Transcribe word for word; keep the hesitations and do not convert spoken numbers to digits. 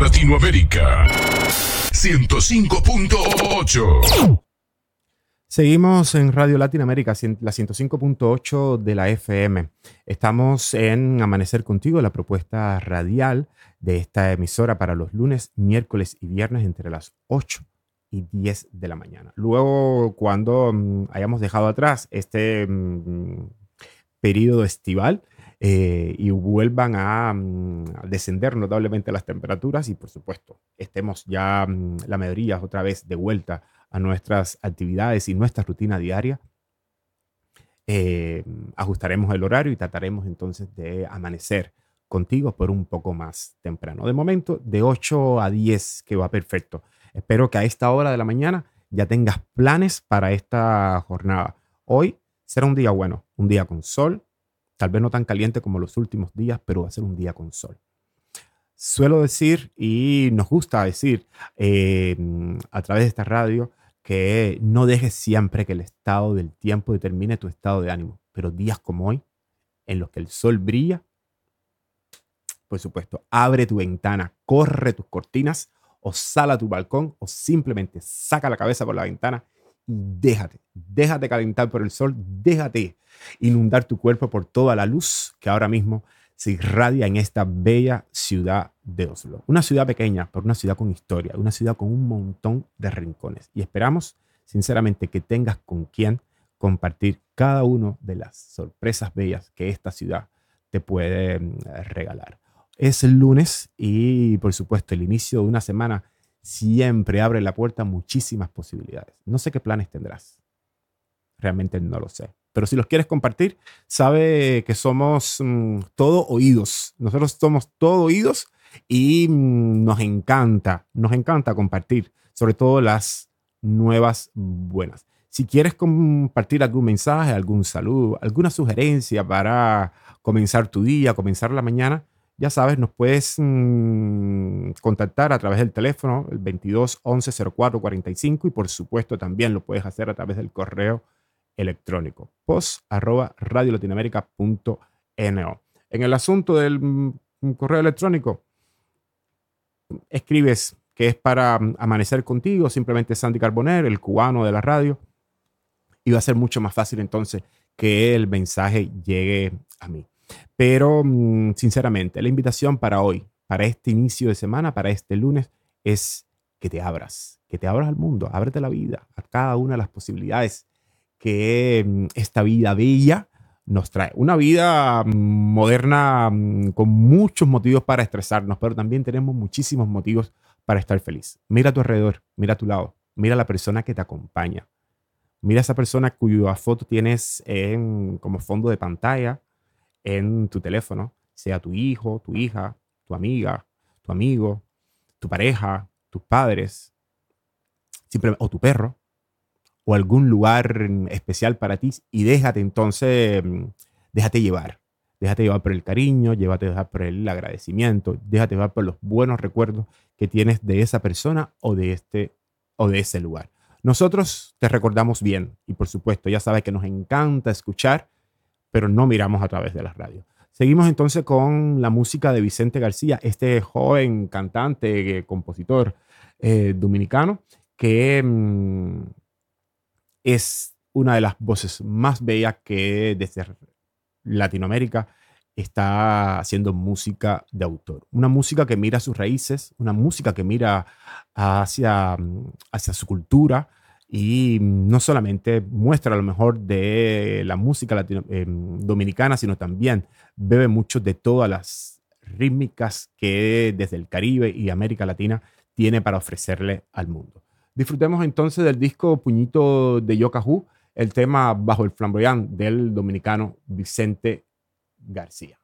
Latinoamérica ciento cinco punto ocho. Seguimos en Radio Latinoamérica, la ciento cinco punto ocho de la F M. Estamos en Amanecer Contigo, la propuesta radial de esta emisora para los lunes, miércoles y viernes entre las ocho y diez de la mañana. Luego, cuando um, hayamos dejado atrás este um, periodo estival eh, y vuelvan a, um, a descender notablemente las temperaturas y, por supuesto, estemos ya um, la mayoría otra vez de vuelta a nuestras actividades y nuestra rutina diaria, eh, ajustaremos el horario y trataremos entonces de amanecer contigo por un poco más temprano. De momento, de ocho a diez, que va perfecto. Espero que a esta hora de la mañana ya tengas planes para esta jornada. Hoy será un día bueno, un día con sol, tal vez no tan caliente como los últimos días, pero va a ser un día con sol. Suelo decir, y nos gusta decir eh, a través de esta radio, que no dejes siempre que el estado del tiempo determine tu estado de ánimo, pero días como hoy, en los que el sol brilla, por supuesto, abre tu ventana, corre tus cortinas, o sal a tu balcón, o simplemente saca la cabeza por la ventana y déjate, déjate calentar por el sol, déjate inundar tu cuerpo por toda la luz que ahora mismo se irradia en esta bella ciudad de Oslo. Una ciudad pequeña, pero una ciudad con historia, una ciudad con un montón de rincones. Y esperamos, sinceramente, que tengas con quien compartir cada una de las sorpresas bellas que esta ciudad te puede regalar. Es el lunes y, por supuesto, el inicio de una semana siempre abre la puerta a muchísimas posibilidades. No sé qué planes tendrás. Realmente no lo sé. Pero si los quieres compartir, sabe que somos mmm, todo oídos. Nosotros somos todo oídos y mmm, nos encanta, nos encanta compartir, sobre todo las nuevas buenas. Si quieres compartir algún mensaje, algún saludo, alguna sugerencia para comenzar tu día, comenzar la mañana, ya sabes, nos puedes mmm, contactar a través del teléfono, el veintidós once cero cuatro cuarenta y cinco, y por supuesto también lo puedes hacer a través del correo electrónico, post arroba radio latinoamérica punto no. En el asunto del mm, correo electrónico, escribes que es para mm, amanecer contigo, simplemente Sandy Carboner, el cubano de la radio, y va a ser mucho más fácil entonces que el mensaje llegue a mí. Pero mm, sinceramente, la invitación para hoy, para este inicio de semana, para este lunes, es que te abras, que te abras al mundo, ábrete la vida, a cada una de las posibilidades que esta vida bella nos trae. Una vida moderna con muchos motivos para estresarnos, pero también tenemos muchísimos motivos para estar feliz. Mira a tu alrededor, mira a tu lado, mira a la persona que te acompaña. Mira a esa persona cuya foto tienes en, como fondo de pantalla en tu teléfono, sea tu hijo, tu hija, tu amiga, tu amigo, tu pareja, tus padres, simplemente, o tu perro, o algún lugar especial para ti, y déjate entonces, déjate llevar. Déjate llevar por el cariño, déjate llevar por el agradecimiento, déjate llevar por los buenos recuerdos que tienes de esa persona o de, este, o de ese lugar. Nosotros te recordamos bien y, por supuesto, ya sabes que nos encanta escuchar, pero no miramos a través de las radios. Seguimos entonces con la música de Vicente García, este joven cantante, compositor eh, dominicano que... Mmm, es una de las voces más bellas que desde Latinoamérica está haciendo música de autor. Una música que mira sus raíces, una música que mira hacia, hacia su cultura y no solamente muestra lo mejor de la música latino, eh, dominicana, sino también bebe mucho de todas las rítmicas que desde el Caribe y América Latina tiene para ofrecerle al mundo. Disfrutemos entonces del disco Puñito de Yocajú, el tema Bajo el Flamboyán del dominicano Vicente García.